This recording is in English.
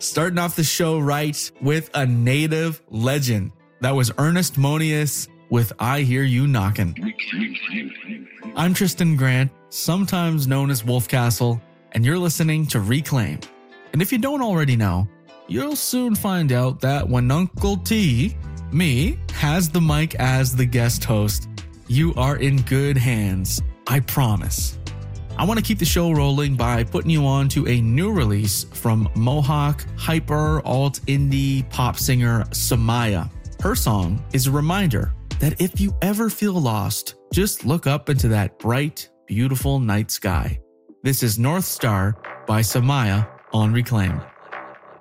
Starting off the show right with a native legend. That was Ernest Monius with I Hear You Knockin'. I'm Tristan Grant, sometimes known as Wolfcastle, and you're listening to Reclaim. And if you don't already know, you'll soon find out that when Uncle T, me, has the mic as the guest host, you are in good hands, I promise. I want to keep the show rolling by putting you on to a new release from Mohawk hyper alt indie pop singer Samaya. Her song is a reminder that if you ever feel lost, just look up into that bright, beautiful night sky. This is North Star by Samaya on Reclaim.